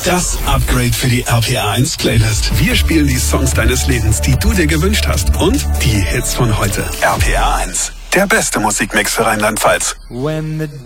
Das Upgrade für die RPA1 Playlist. Wir spielen die Songs deines Lebens, die du dir gewünscht hast. Und die Hits von heute. RPA1. Der beste Musikmix für Rheinland-Pfalz.